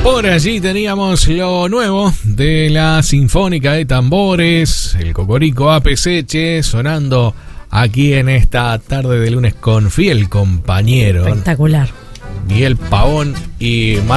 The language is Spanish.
Por allí teníamos lo nuevo de la Sinfónica de Tambores, el Cocorico APC, sonando aquí en esta tarde de lunes con fiel compañero. Espectacular. Miguel Pavón y